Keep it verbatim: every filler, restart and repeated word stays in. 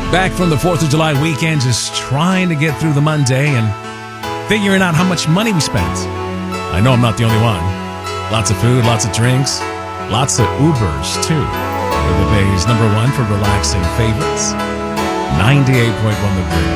Back from the fourth of July weekend, just trying to get through the Monday and figuring out how much money we spent. I know I'm not the only one. Lots of food, lots of drinks, lots of Ubers, too. For the Bay's number one for relaxing favorites, ninety-eight point one The Breeze.